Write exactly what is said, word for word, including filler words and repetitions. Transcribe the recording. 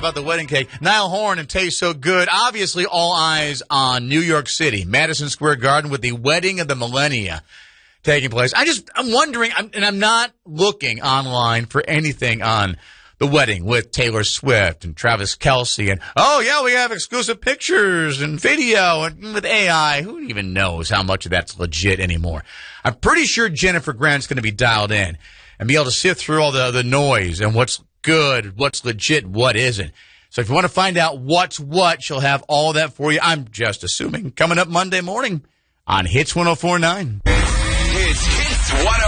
about the wedding cake. Niall Horan and Taste So Good. Obviously, all eyes on New York City, Madison Square Garden, with the wedding of the millennia taking place. I just, I'm wondering, I'm, and I'm not looking online for anything on the wedding with Taylor Swift and Travis Kelce. And, oh, yeah, we have exclusive pictures and video and with A I. Who even knows how much of that's legit anymore? I'm pretty sure Jennifer Grant's going to be dialed in and be able to sift through all the, the noise and what's good, what's legit, what isn't. So if you want to find out what's what, she'll have all that for you. I'm just assuming. Coming up Monday morning on Hits one oh four point nine. It's Hits one oh four point nine.